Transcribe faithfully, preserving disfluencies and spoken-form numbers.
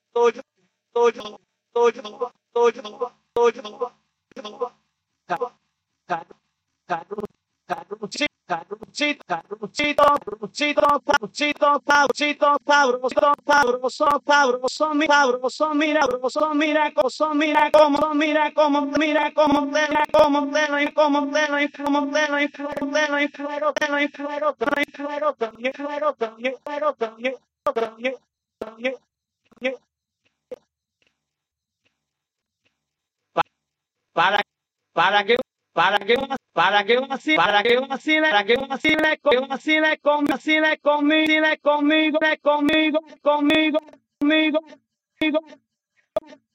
tôi tôi tôi tôi tôi tôi tôi Caruchito, caruchito, caruchito, caruchito, caruchito, caruchito, sabroso, sabroso, sabroso, mi sabroso, mira, sabroso, mira, coso, mira, como, mira, como, mira, como, te la, como, te la, como, te la, como, te la, claro, te la, claro, te la, claro, te la, claro, también, claro, también, claro, también, también, también, también, para, para que para que para que así para que así para que así le con así le con así le conmigo le conmigo le conmigo conmigo conmigo conmigo